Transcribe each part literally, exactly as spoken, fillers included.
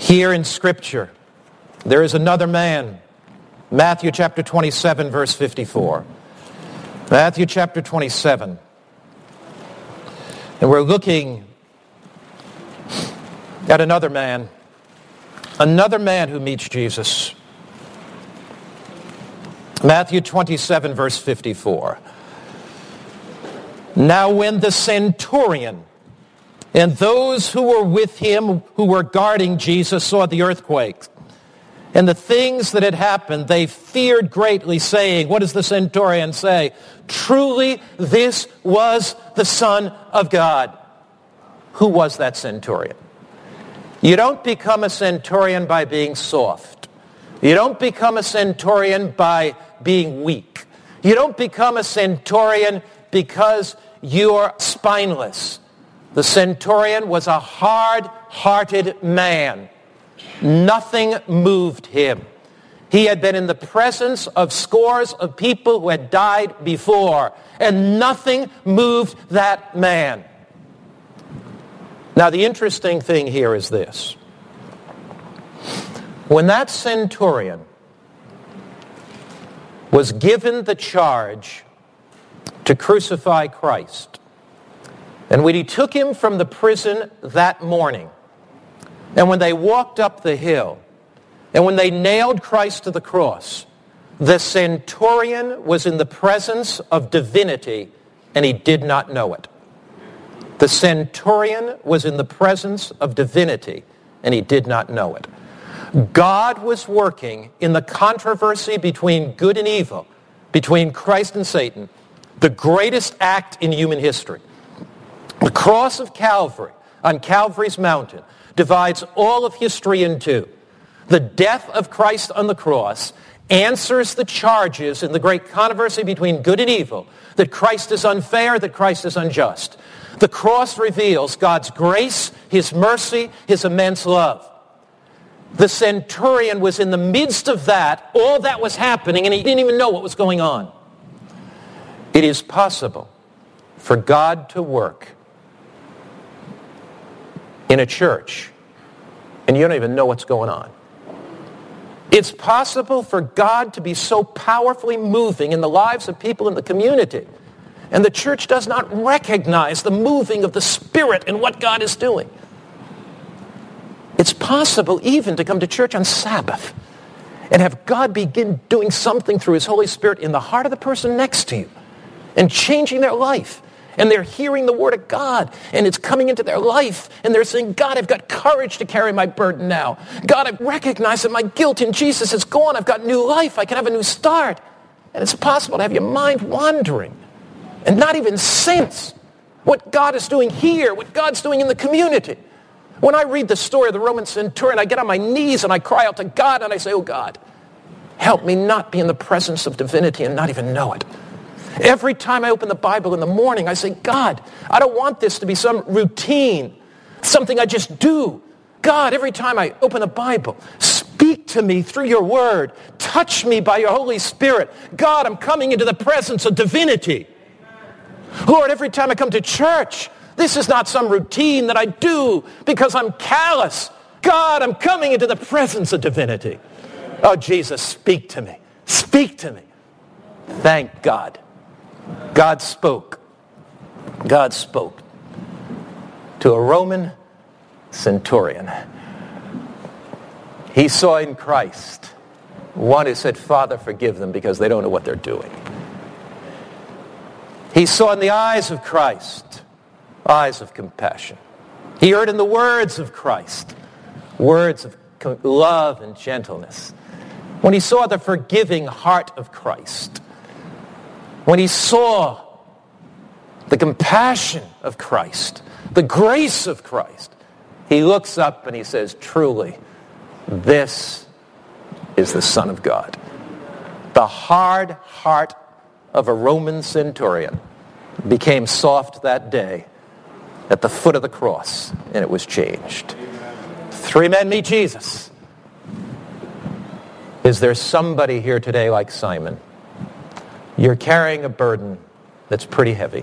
Here in Scripture, there is another man. Matthew chapter twenty-seven, verse fifty-four. Matthew chapter twenty-seven. And we're looking at another man. Another man who meets Jesus. Matthew twenty-seven, verse fifty-four. Now when the centurion and those who were with him, who were guarding Jesus, saw the earthquake and the things that had happened, they feared greatly, saying, what does the centurion say? Truly, this was the Son of God. Who was that centurion? You don't become a centurion by being soft. You don't become a centurion by being weak. You don't become a centurion because you're spineless. The centurion was a hard-hearted man. Nothing moved him. He had been in the presence of scores of people who had died before, and nothing moved that man. Now, the interesting thing here is this. When that centurion was given the charge to crucify Christ, and when he took him from the prison that morning, and when they walked up the hill, and when they nailed Christ to the cross, the centurion was in the presence of divinity, and he did not know it. The centurion was in the presence of divinity, and he did not know it. God was working in the controversy between good and evil, between Christ and Satan, the greatest act in human history. The cross of Calvary, on Calvary's mountain, divides all of history in two. The death of Christ on the cross answers the charges in the great controversy between good and evil, that Christ is unfair, that Christ is unjust. The cross reveals God's grace, his mercy, his immense love. The centurion was in the midst of that, all that was happening, and he didn't even know what was going on. It is possible for God to work in a church, and you don't even know what's going on. It's possible for God to be so powerfully moving in the lives of people in the community, and the church does not recognize the moving of the Spirit and what God is doing. It's possible even to come to church on Sabbath and have God begin doing something through his Holy Spirit in the heart of the person next to you and changing their life. And they're hearing the Word of God, and it's coming into their life, and they're saying, God, I've got courage to carry my burden now. God, I've recognized that my guilt in Jesus is gone. I've got new life. I can have a new start. And it's possible to have your mind wandering and not even sense what God is doing here, what God's doing in the community. When I read the story of the Roman centurion, I get on my knees and I cry out to God, and I say, oh God, help me not be in the presence of divinity and not even know it. Every time I open the Bible in the morning, I say, God, I don't want this to be some routine, something I just do. God, every time I open the Bible, speak to me through your word. Touch me by your Holy Spirit. God, I'm coming into the presence of divinity. Lord, every time I come to church, this is not some routine that I do because I'm callous. God, I'm coming into the presence of divinity. Oh, Jesus, speak to me. Speak to me. Thank God. God spoke. God spoke to a Roman centurion. He saw in Christ one who said, Father, forgive them because they don't know what they're doing. He saw in the eyes of Christ eyes of compassion. He heard in the words of Christ words of love and gentleness. When he saw the forgiving heart of Christ, when he saw the compassion of Christ, the grace of Christ, he looks up and he says, truly, this is the Son of God. The hard heart of a Roman centurion became soft that day at the foot of the cross, and it was changed. Three men meet Jesus. Is there somebody here today like Simon? You're carrying a burden that's pretty heavy.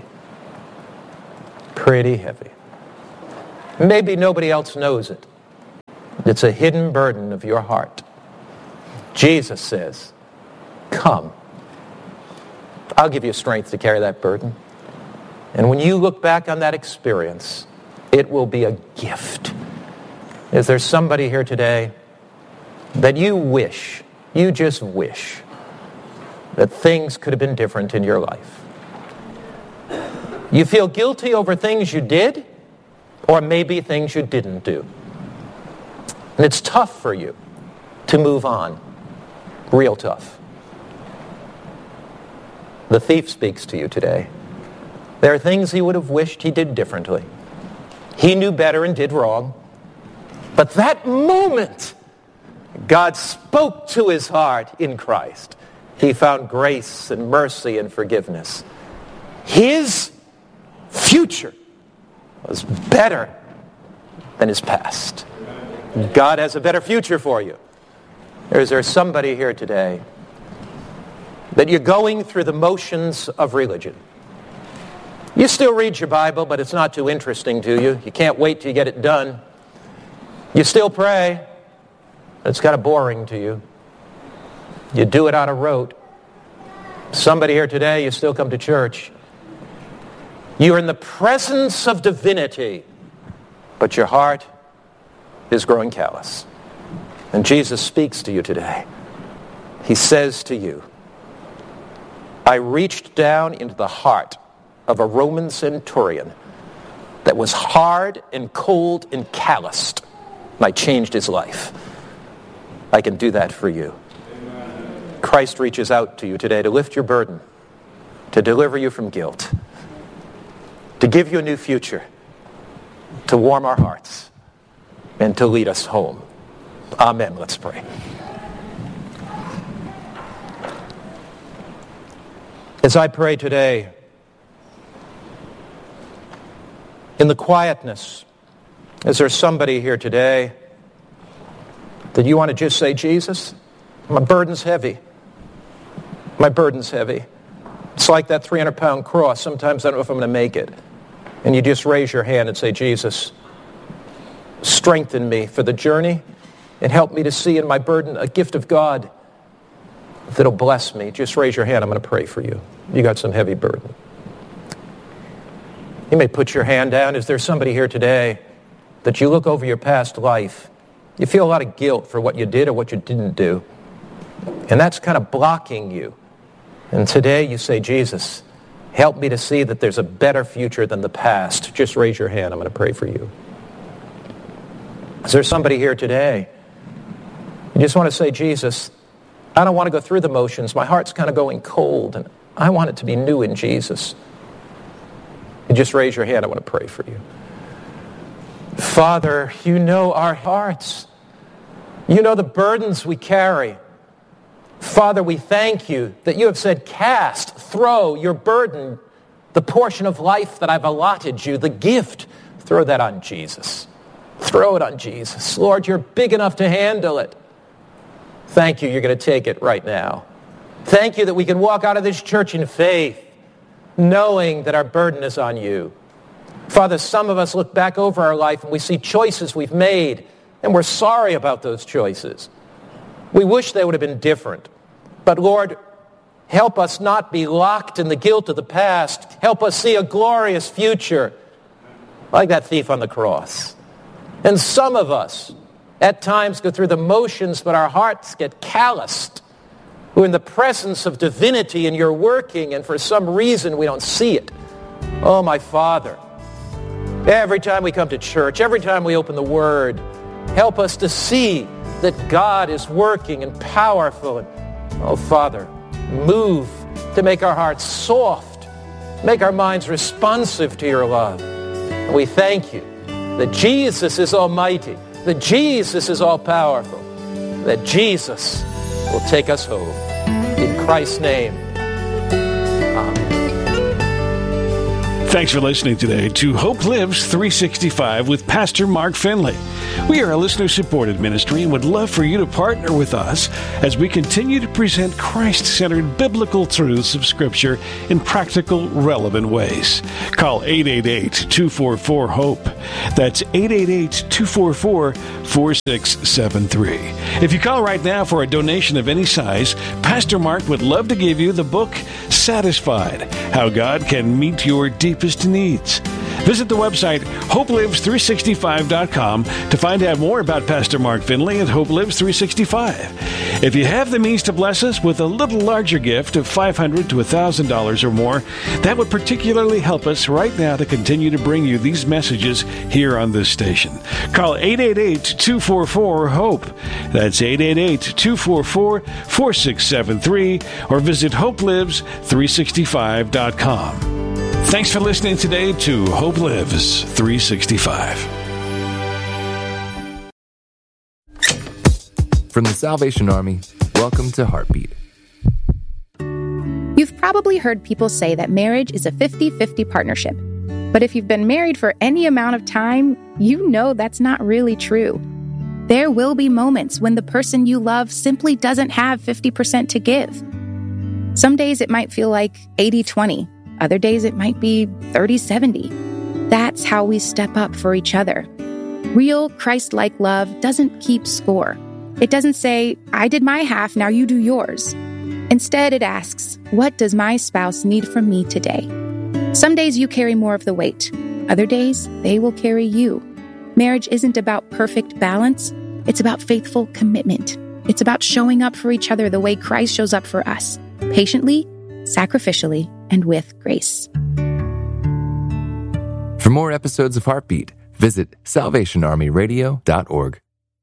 Pretty heavy. Maybe nobody else knows it. It's a hidden burden of your heart. Jesus says, come. I'll give you strength to carry that burden. And when you look back on that experience, it will be a gift. Is there somebody here today that you wish, you just wish, that things could have been different in your life? You feel guilty over things you did, or maybe things you didn't do. And it's tough for you to move on. Real tough. The thief speaks to you today. There are things he would have wished he did differently. He knew better and did wrong. But that moment, God spoke to his heart in Christ. He found grace and mercy and forgiveness. His future was better than his past. God has a better future for you. Is there somebody here today that you're going through the motions of religion? You still read your Bible, but it's not too interesting to you. You can't wait till you get it done. You still pray, but it's kind of boring to you. You do it out of rote. Somebody here today, you still come to church. You're in the presence of divinity, but your heart is growing callous. And Jesus speaks to you today. He says to you, I reached down into the heart of a Roman centurion that was hard and cold and calloused, and I changed his life. I can do that for you. Amen. Christ reaches out to you today to lift your burden, to deliver you from guilt, to give you a new future, to warm our hearts, and to lead us home. Amen. Let's pray. As I pray today, in the quietness, is there somebody here today that you want to just say, Jesus, my burden's heavy. My burden's heavy. It's like that three hundred pound cross. Sometimes I don't know if I'm going to make it. And you just raise your hand and say, Jesus, strengthen me for the journey and help me to see in my burden a gift of God that'll bless me. Just raise your hand. I'm going to pray for you. You got some heavy burden. You may put your hand down. Is there somebody here today that you look over your past life, you feel a lot of guilt for what you did or what you didn't do, and that's kind of blocking you. And today you say, Jesus, help me to see that there's a better future than the past. Just raise your hand. I'm going to pray for you. Is there somebody here today? You just want to say, Jesus, I don't want to go through the motions. My heart's kind of going cold, and I want it to be new in Jesus. You just raise your hand. I want to pray for you. Father, you know our hearts. You know the burdens we carry. Father, we thank you that you have said, cast, throw your burden, the portion of life that I've allotted you, the gift, throw that on Jesus. Throw it on Jesus. Lord, you're big enough to handle it. Thank you, you're going to take it right now. Thank you that we can walk out of this church in faith, knowing that our burden is on you. Father, some of us look back over our life and we see choices we've made, and we're sorry about those choices. We wish they would have been different. But Lord, help us not be locked in the guilt of the past. Help us see a glorious future, like that thief on the cross. And some of us, at times, go through the motions, but our hearts get calloused. We're in the presence of divinity and you're working, and for some reason we don't see it. Oh, my Father, every time we come to church, every time we open the Word, help us to see that God is working and powerful. And, oh, Father, move to make our hearts soft, make our minds responsive to your love. And we thank you that Jesus is almighty, that Jesus is all-powerful, that Jesus will take us home. In Christ's name, amen. Thanks for listening today to Hope Lives three sixty-five with Pastor Mark Finley. We are a listener-supported ministry and would love for you to partner with us as we continue to present Christ-centered biblical truths of Scripture in practical, relevant ways. Call eight eight eight, two four four, HOPE. That's eight eight eight, two four four, four six seven three. If you call right now for a donation of any size, Pastor Mark would love to give you the book, Satisfied, How God Can Meet Your Deepest Needs. Visit the website hope lives three sixty-five dot com to find out more about Pastor Mark Finley and Hope Lives three sixty-five. If you have the means to bless us with a little larger gift of five hundred dollars to one thousand dollars or more, that would particularly help us right now to continue to bring you these messages here on this station. Call eight eight eight, two four four, HOPE. That's eight eight eight, two four four, four six seven three or visit hope lives three sixty-five dot com. Thanks for listening today to Hope Lives three sixty-five. From the Salvation Army, welcome to Heartbeat. You've probably heard people say that marriage is a fifty-fifty partnership. But if you've been married for any amount of time, you know that's not really true. There will be moments when the person you love simply doesn't have fifty percent to give. Some days it might feel like eighty twenty. Other days it might be thirty seventy. That's how we step up for each other. Real Christ-like love doesn't keep score. It doesn't say, I did my half, now you do yours. Instead, it asks, what does my spouse need from me today? Some days you carry more of the weight. Other days, they will carry you. Marriage isn't about perfect balance. It's about faithful commitment. It's about showing up for each other the way Christ shows up for us, patiently, sacrificially, and with grace. For more episodes of Heartbeat, visit salvation army radio dot org.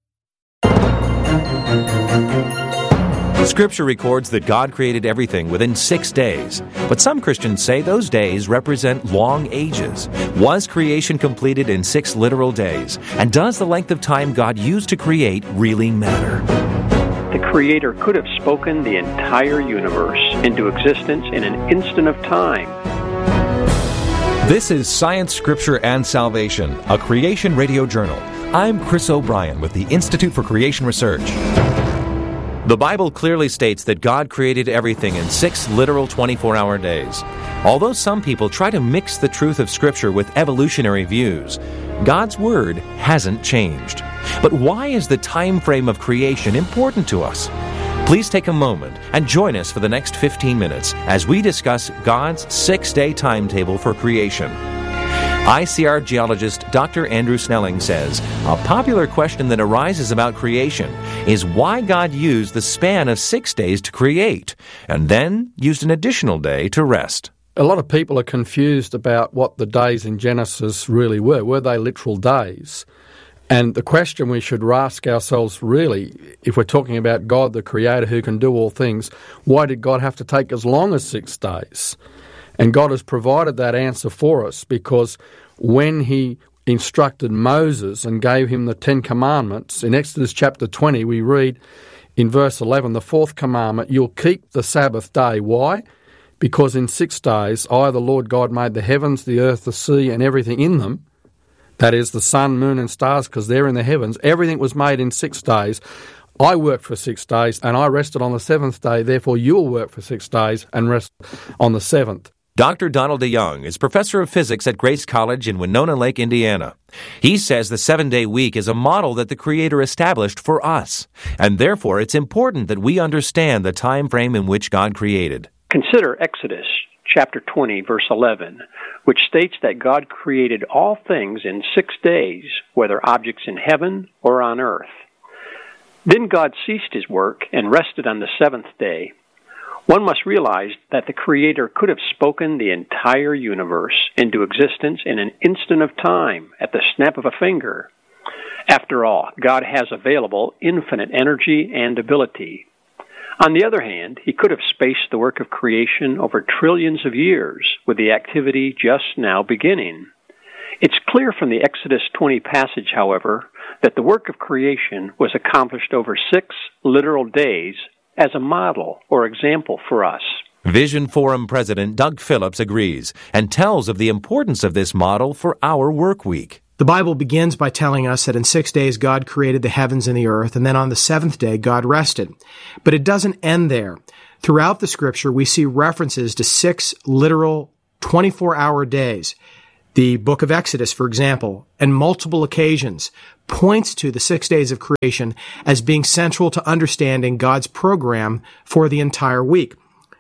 Scripture records that God created everything within six days, but some Christians say those days represent long ages. Was creation completed in six literal days? And does the length of time God used to create really matter? The Creator could have spoken the entire universe into existence in an instant of time. This is Science, Scripture, and Salvation, a Creation Radio Journal. I'm Chris O'Brien with the Institute for Creation Research. The Bible clearly states that God created everything in six literal twenty-four hour days. Although some people try to mix the truth of Scripture with evolutionary views, God's Word hasn't changed. But why is the time frame of creation important to us? Please take a moment and join us for the next fifteen minutes as we discuss God's six-day timetable for creation. I C R geologist Doctor Andrew Snelling says a popular question that arises about creation is why God used the span of six days to create and then used an additional day to rest. A lot of people are confused about what the days in Genesis really were. Were they literal days? And the question we should ask ourselves really, if we're talking about God, the Creator who can do all things, why did God have to take as long as six days? And God has provided that answer for us because when He instructed Moses and gave him the Ten Commandments, in Exodus chapter twenty we read in verse eleven, the fourth commandment, you'll keep the Sabbath day. Why? Because in six days I, the Lord God, made the heavens, the earth, the sea, and everything in them. That is the sun, moon, and stars, because they're in the heavens. Everything was made in six days. I worked for six days, and I rested on the seventh day. Therefore, you'll work for six days and rest on the seventh. Doctor Donald DeYoung is professor of physics at Grace College in Winona Lake, Indiana. He says the seven-day week is a model that the Creator established for us, and therefore it's important that we understand the time frame in which God created. Consider Exodus chapter twenty, verse eleven, which states that God created all things in six days, whether objects in heaven or on earth. Then God ceased His work and rested on the seventh day. One must realize that the Creator could have spoken the entire universe into existence in an instant of time, at the snap of a finger. After all, God has available infinite energy and ability. On the other hand, He could have spaced the work of creation over trillions of years, with the activity just now beginning. It's clear from the Exodus twenty passage, however, that the work of creation was accomplished over six literal days as a model or example for us. Vision Forum President Doug Phillips agrees and tells of the importance of this model for our work week. The Bible begins by telling us that in six days God created the heavens and the earth, and then on the seventh day God rested. But it doesn't end there. Throughout the Scripture, we see references to six literal twenty-four hour days. The book of Exodus, for example, on multiple occasions, points to the six days of creation as being central to understanding God's program for the entire week.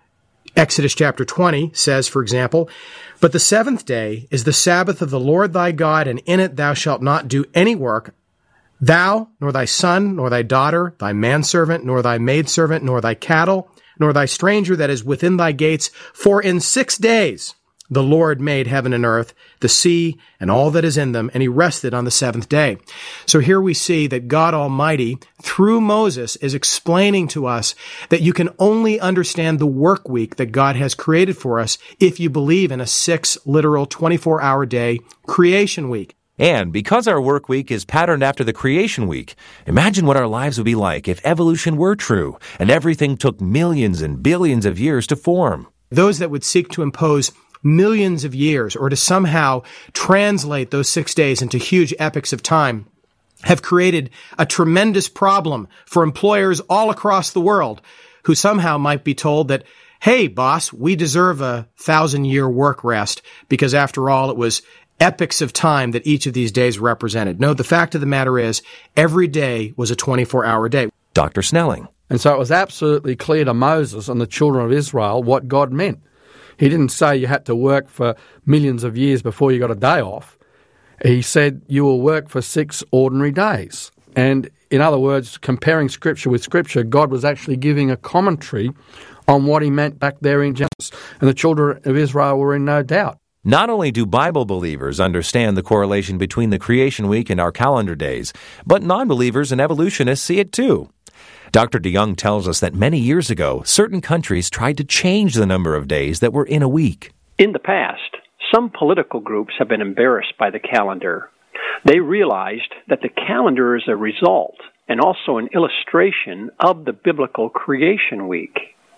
Exodus chapter twenty says, for example, "But the seventh day is the Sabbath of the Lord thy God, and in it thou shalt not do any work, thou, nor thy son, nor thy daughter, thy manservant, nor thy maidservant, nor thy cattle, nor thy stranger that is within thy gates, for in six days the Lord made heaven and earth, the sea, and all that is in them, and he rested on the seventh day." So here we see that God Almighty, through Moses, is explaining to us that you can only understand the work week that God has created for us if you believe in a six literal twenty-four hour day creation week. And because our work week is patterned after the creation week, imagine what our lives would be like if evolution were true and everything took millions and billions of years to form. Those that would seek to impose millions of years or to somehow translate those six days into huge epochs of time have created a tremendous problem for employers all across the world who somehow might be told that, hey, boss, we deserve a thousand-year work rest because, after all, it was epochs of time that each of these days represented. No, the fact of the matter is every day was a twenty-four hour day. Doctor Snelling. And so it was absolutely clear to Moses and the children of Israel what God meant. He didn't say you had to work for millions of years before you got a day off. He said you will work for six ordinary days. And in other words, comparing Scripture with Scripture, God was actually giving a commentary on what he meant back there in Genesis. And the children of Israel were in no doubt. Not only do Bible believers understand the correlation between the creation week and our calendar days, but non-believers and evolutionists see it too. Doctor DeYoung tells us that many years ago, certain countries tried to change the number of days that were in a week. In the past, some political groups have been embarrassed by the calendar. They realized that the calendar is a result and also an illustration of the biblical creation week.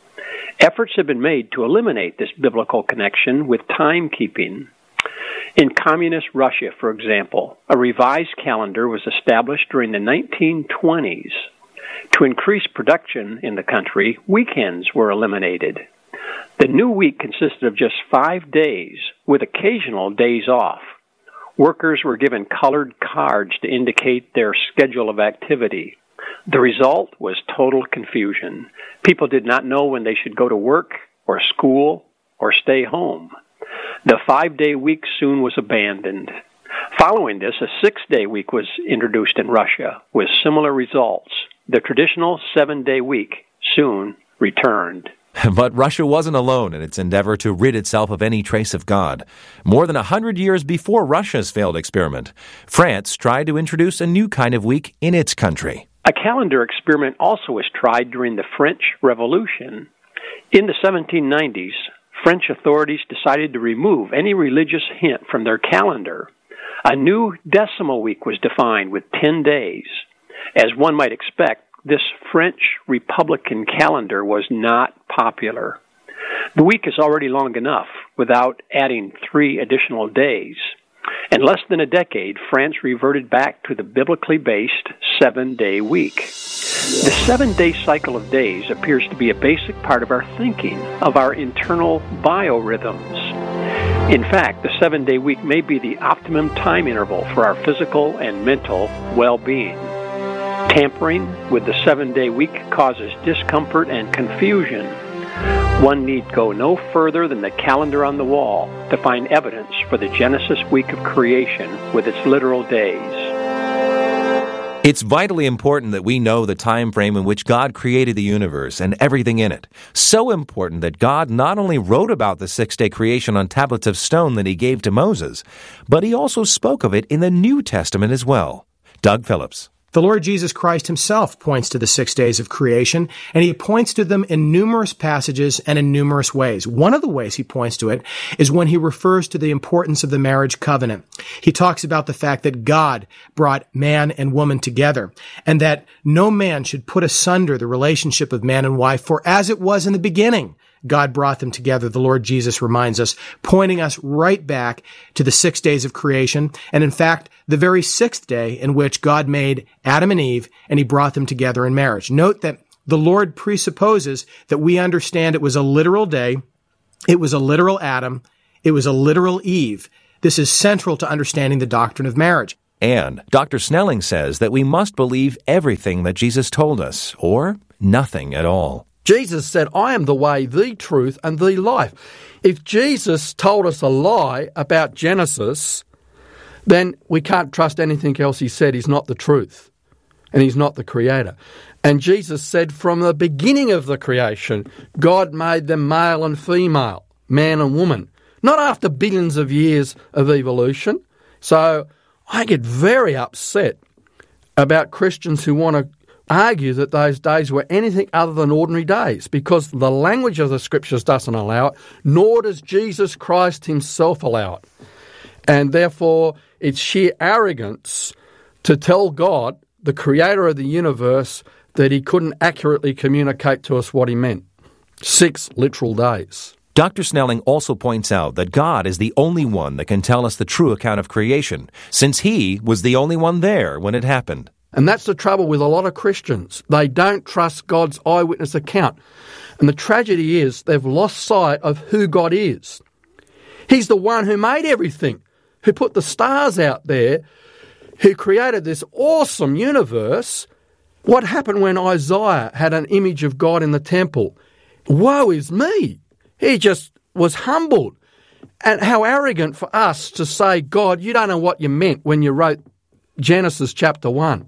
Efforts have been made to eliminate this biblical connection with timekeeping. In communist Russia, for example, a revised calendar was established during the nineteen twenties. To increase production in the country, weekends were eliminated. The new week consisted of just five days, with occasional days off. Workers were given colored cards to indicate their schedule of activity. The result was total confusion. People did not know when they should go to work, or school, or stay home. The five-day week soon was abandoned. Following this, a six-day week was introduced in Russia, with similar results. The traditional seven-day week soon returned. But Russia wasn't alone in its endeavor to rid itself of any trace of God. More than a hundred years before Russia's failed experiment, France tried to introduce a new kind of week in its country. A calendar experiment also was tried during the French Revolution. In the seventeen nineties, French authorities decided to remove any religious hint from their calendar. A new decimal week was defined with ten days. As one might expect, this French Republican calendar was not popular. The week is already long enough without adding three additional days. In less than a decade, France reverted back to the biblically based seven-day week. The seven-day cycle of days appears to be a basic part of our thinking, of our internal biorhythms. In fact, the seven-day week may be the optimum time interval for our physical and mental well-being. Tampering with the seven-day week causes discomfort and confusion. One need go no further than the calendar on the wall to find evidence for the Genesis week of creation with its literal days. It's vitally important that we know the time frame in which God created the universe and everything in it. So important that God not only wrote about the six-day creation on tablets of stone that he gave to Moses, but he also spoke of it in the New Testament as well. Doug Phillips. The Lord Jesus Christ himself points to the six days of creation, and he points to them in numerous passages and in numerous ways. One of the ways he points to it is when he refers to the importance of the marriage covenant. He talks about the fact that God brought man and woman together, and that no man should put asunder the relationship of man and wife, for as it was in the beginning, God brought them together, the Lord Jesus reminds us, pointing us right back to the six days of creation, and in fact, the very sixth day in which God made Adam and Eve, and he brought them together in marriage. Note that the Lord presupposes that we understand it was a literal day, it was a literal Adam, it was a literal Eve. This is central to understanding the doctrine of marriage. And Doctor Snelling says that we must believe everything that Jesus told us, or nothing at all. Jesus said, I am the way, the truth, and the life. If Jesus told us a lie about Genesis, then we can't trust anything else he said. He's not the truth, and he's not the creator. And Jesus said from the beginning of the creation, God made them male and female, man and woman, not after billions of years of evolution. So I get very upset about Christians who want to argue that those days were anything other than ordinary days, because the language of the Scriptures doesn't allow it, nor does Jesus Christ himself allow it. And therefore, it's sheer arrogance to tell God, the creator of the universe, that he couldn't accurately communicate to us what he meant. Six literal days. Doctor Snelling also points out that God is the only one that can tell us the true account of creation, since he was the only one there when it happened. And that's the trouble with a lot of Christians. They don't trust God's eyewitness account. And the tragedy is they've lost sight of who God is. He's the one who made everything, who put the stars out there, who created this awesome universe. What happened when Isaiah had an image of God in the temple? Woe is me! He just was humbled. And how arrogant for us to say, God, you don't know what you meant when you wrote Genesis chapter one.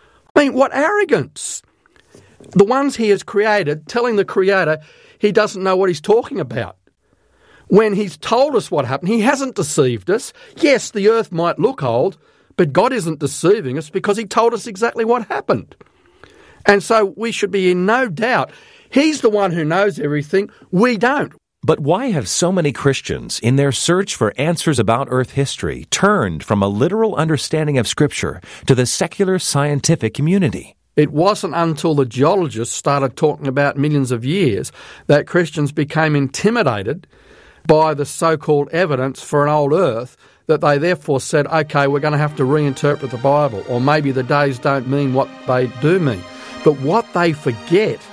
I mean, what arrogance. The ones he has created, telling the creator he doesn't know what he's talking about. When he's told us what happened, he hasn't deceived us. Yes, the earth might look old, but God isn't deceiving us because he told us exactly what happened. And so we should be in no doubt. He's the one who knows everything. We don't. But why have so many Christians, in their search for answers about Earth history, turned from a literal understanding of Scripture to the secular scientific community? It wasn't until the geologists started talking about millions of years that Christians became intimidated by the so-called evidence for an old Earth that they therefore said, okay, we're going to have to reinterpret the Bible, or maybe the days don't mean what they do mean. But what they forget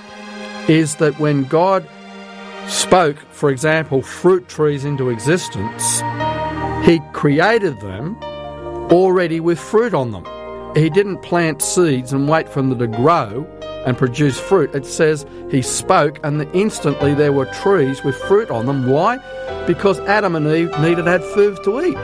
is that when God spoke, for example, fruit trees into existence, he created them already with fruit on them. He didn't plant seeds and wait for them to grow and produce fruit. It says he spoke and instantly there were trees with fruit on them. Why? Because Adam and Eve needed to have food to eat.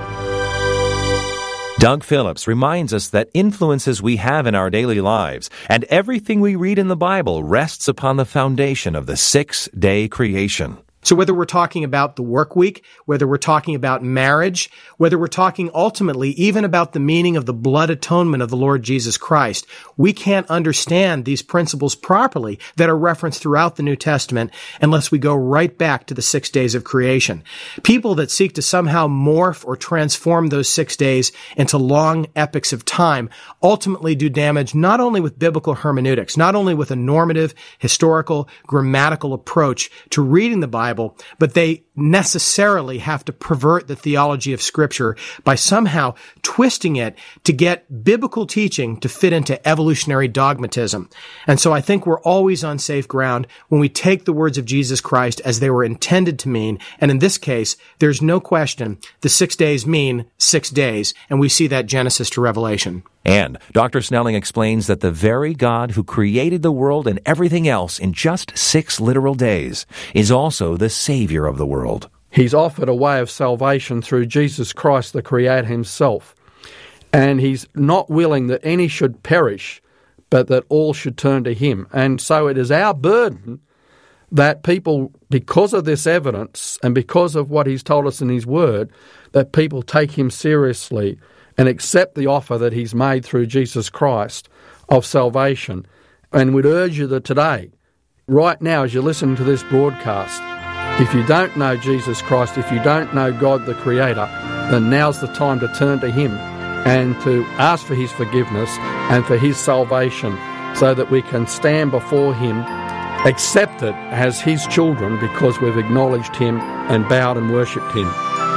Doug Phillips reminds us that influences we have in our daily lives and everything we read in the Bible rests upon the foundation of the six-day creation. So whether we're talking about the work week, whether we're talking about marriage, whether we're talking ultimately even about the meaning of the blood atonement of the Lord Jesus Christ, we can't understand these principles properly that are referenced throughout the New Testament unless we go right back to the six days of creation. People that seek to somehow morph or transform those six days into long epics of time ultimately do damage not only with biblical hermeneutics, not only with a normative, historical, grammatical approach to reading the Bible, but they necessarily have to pervert the theology of Scripture by somehow twisting it to get biblical teaching to fit into evolutionary dogmatism. And so I think we're always on safe ground when we take the words of Jesus Christ as they were intended to mean. And in this case, there's no question the six days mean six days, and we see that Genesis to Revelation. And Doctor Snelling explains that the very God who created the world and everything else in just six literal days is also the Savior of the world. He's offered a way of salvation through Jesus Christ, the Creator himself. And he's not willing that any should perish, but that all should turn to him. And so it is our burden that people, because of this evidence and because of what he's told us in his word, that people take him seriously and accept the offer that he's made through Jesus Christ of salvation. And we'd urge you that today, right now as you listen to this broadcast, if you don't know Jesus Christ, if you don't know God the Creator, then now's the time to turn to him and to ask for his forgiveness and for his salvation so that we can stand before him accepted as his children because we've acknowledged him and bowed and worshipped him.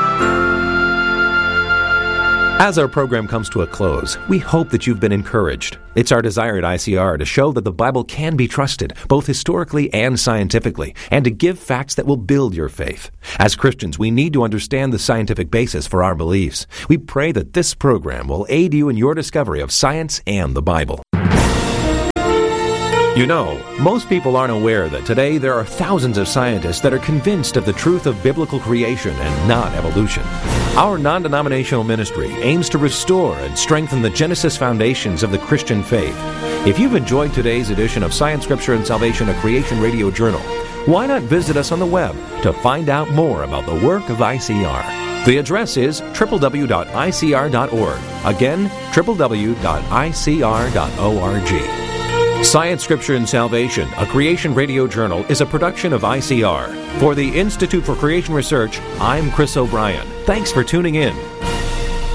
As our program comes to a close, we hope that you've been encouraged. It's our desire at I C R to show that the Bible can be trusted, both historically and scientifically, and to give facts that will build your faith. As Christians, we need to understand the scientific basis for our beliefs. We pray that this program will aid you in your discovery of science and the Bible. You know, most people aren't aware that today there are thousands of scientists that are convinced of the truth of biblical creation and not evolution. Our non-denominational ministry aims to restore and strengthen the Genesis foundations of the Christian faith. If you've enjoyed today's edition of Science, Scripture, and Salvation, a Creation Radio Journal, why not visit us on the web to find out more about the work of I C R? The address is w w w dot i c r dot org. Again, w w w dot i c r dot org. Science, Scripture, and Salvation, a Creation Radio Journal, is a production of I C R. For the Institute for Creation Research, I'm Chris O'Brien. Thanks for tuning in.